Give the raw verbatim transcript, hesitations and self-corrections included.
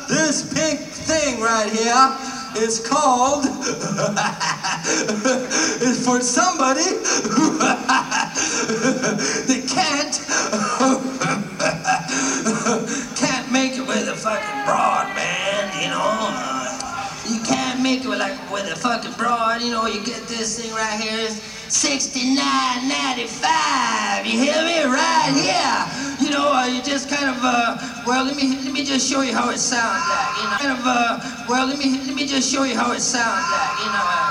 This pink thing right here is called, is for somebody that can't, can't make it with a fucking broad, man, you know. Uh, you can't make it with, like, with a fucking broad, you know, you get this thing right here, it's sixty-nine ninety-five, you hear me? Right here. You know, uh, you just kind of, uh, well, let me let me just show you how it sounds like, you know. Kind of, uh, well, let me let me just show you how it sounds like, you know. Uh,